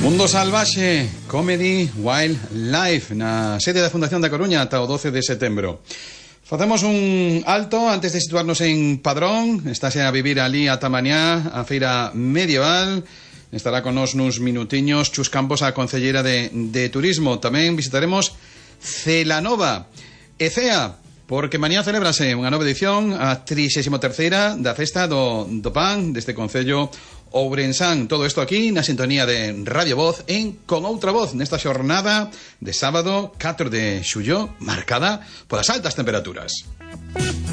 Mundo Salvaxe, Comedy Wildlife, na sede da Fundación da Coruña ata o 12 de setembro. Facemos un alto antes de situarnos en Padrón. Estáse a vivir ali ata mañá a feira medieval. Estará con nos nuns minutiños Chus Campos, a concelleira de Turismo. Tamén visitaremos Celanova e Cea, porque mañá celébrase unha nova edición, a 33ª da Festa do Pan deste Concello Ourensán. Todo isto aquí na sintonía de Radio Voz en Con Outra Voz, nesta xornada de sábado 4 de xullo, marcada polas altas temperaturas.